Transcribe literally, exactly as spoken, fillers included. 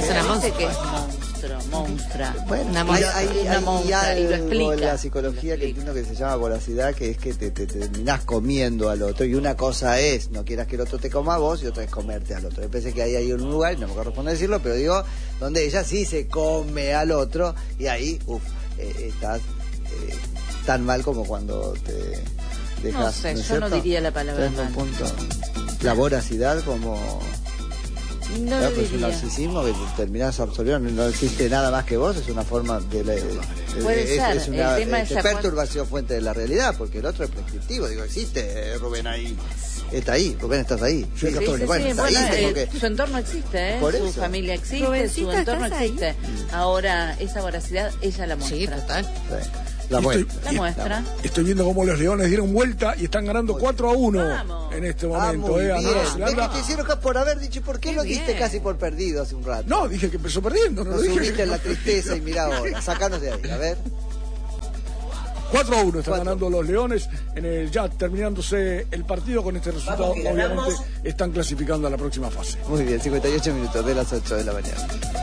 es una Dice que monstrua. es monstruo, monstrua. Bueno, una hay, monstrua, hay, una hay monstrua, y lo algo explica. en la psicología que entiendo que se llama voracidad, que es que te, te, te terminás comiendo al otro, y una cosa es no quieras que el otro te coma a vos y otra es comerte al otro. Yo pensé que ahí hay un lugar, y no me corresponde decirlo, pero digo, donde ella sí se come al otro, y ahí, uff, eh, estás eh, tan mal como cuando te dejas. No sé, ¿no es yo no cierto? diría la palabra Entonces, mal. un punto. La voracidad como... No Claro, lo pues es un diría. narcisismo que terminás absorbiendo, no existe nada más que vos, es una forma de... La, de Puede es, ser, es una el tema es este, ya perturbación fuente de la realidad, porque el otro es prescriptivo, digo, existe eh, Rubén ahí, está ahí, Rubén estás ahí. Sí, sí, sí, bueno, sí, está bueno, ahí, eh, tengo que... su entorno existe, ¿eh? Por Su eso. familia existe, Rubencito, su entorno ¿estás ahí? existe. Ahora, esa voracidad, ella la muestra. Sí, total. Sí. La Y muestra. estoy- La muestra. Estoy viendo cómo los Leones dieron vuelta y están ganando cuatro a uno Vamos. en este Ah, momento. muy eh, a bien. Nueva Es Zelanda. que te hicieron acá por haber dicho, ¿por qué, Qué lo diste bien. casi por perdido hace un rato? No, dije que empezó perdiendo. No Nos lo dije. subiste en la tristeza y mirá ahora, sacanos de ahí, a ver. cuatro a uno están Cuatro. ganando los Leones. En el, ya terminándose el partido con este resultado, Vamos, que obviamente ganamos. están clasificando a la próxima fase. Muy bien, cincuenta y ocho minutos de las ocho de la mañana.